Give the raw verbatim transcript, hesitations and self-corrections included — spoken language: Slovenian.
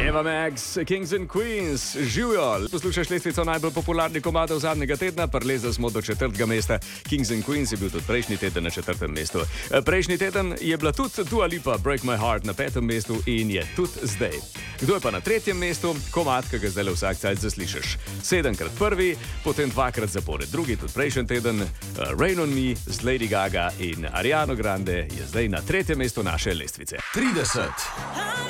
Eva Max, Kings and Queens, živijo. Poslušaš lestvico najbolj popularnih komadov zadnjega tedna, prelezali smo do četrtega mesta. Kings and Queens je bil tudi prejšnji teden na četrtem mestu. Prejšnji teden je bila tudi Dua Lipa, Break My Heart na petem mestu in je tudi zdaj. Kdo je pa na tretjem mestu? Komad, ki ga zdaj vsak cajt zaslišiš. Sedemkrat prvi, potem dvakrat zapored drugi, tudi prejšnji teden. Rain on Me z Lady Gaga in Ariano Grande je zdaj na tretjem mestu naše lestvice. trideset.